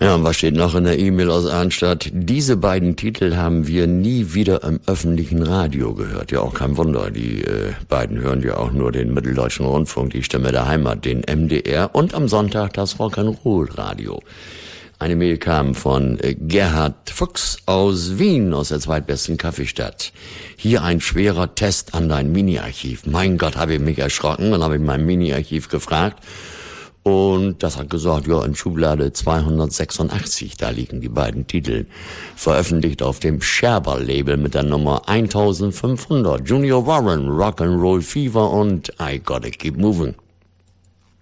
Ja, und was steht noch in der E-Mail aus Arnstadt? Diese beiden Titel haben wir nie wieder im öffentlichen Radio gehört. Ja, auch kein Wunder. Die beiden hören ja auch nur den Mitteldeutschen Rundfunk, die Stimme der Heimat, den MDR und am Sonntag das Rock'n'Roll-Radio. Eine Mail kam von Gerhard Fuchs aus Wien, aus der zweitbesten Kaffeestadt. Hier ein schwerer Test an dein Mini-Archiv. Mein Gott, habe ich mich erschrocken und habe ich mein Mini-Archiv gefragt. Und das hat gesagt, ja, in Schublade 286, da liegen die beiden Titel. Veröffentlicht auf dem Scherber-Label mit der Nummer 1500. Junior Warren, Rock'n'Roll Fever und I Gotta Keep Moving.